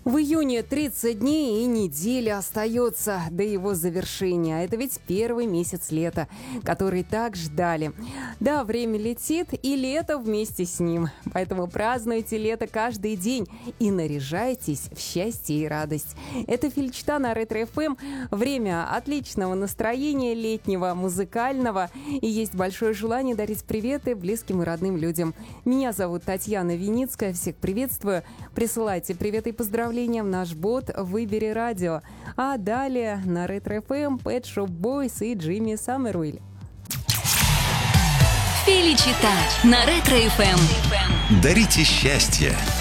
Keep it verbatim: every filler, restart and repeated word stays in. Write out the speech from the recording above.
В июне тридцать дней и неделя остается до его завершения. Это ведь первый месяц лета, который так ждали. Да, время летит, и лето вместе с ним. Поэтому празднуйте лето каждый день и наряжайтесь в счастье и радость. Это Фильчта на Ретро-эф эм. Время отличного настроения летнего, музыкального. И есть большое желание дарить приветы близким и родным людям. Меня зовут Татьяна Виницкая. Всех приветствую. Присылайте приветы и поздравления в наш бот «Выбери радио». А далее на Ретро-эф эм Pet Shop Boys и Джимми Саммервиль. Феличита на Ретро-эф эм. Дарите счастье.